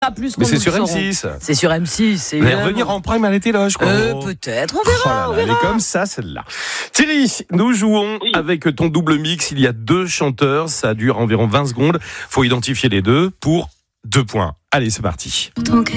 dira plus quand Mais c'est nous sur le saurons. M6. C'est sur M6. Elle va revenir en prime à la télé, je crois. Peut-être, on verra. Elle est comme ça, celle-là. Thierry, nous jouons avec ton double mix. Il y a 2 chanteurs. Ça dure environ 20 secondes. Faut identifier les deux pour 2 points. Allez, c'est parti. Tant qu'elle